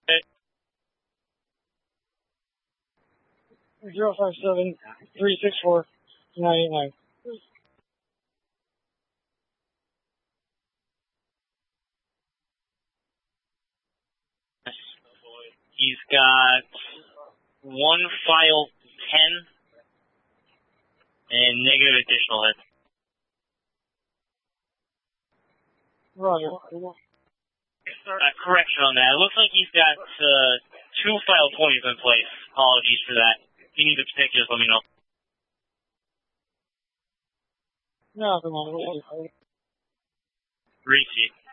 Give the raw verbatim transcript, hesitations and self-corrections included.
Zero five seven three six four nine eight nine. He's got one file ten and negative additional hits. Roger. Uh, correction on that. It looks like he's got uh, two file twenties in place. Apologies for that. If you need the particulars, let me know. No, come on. Repeat.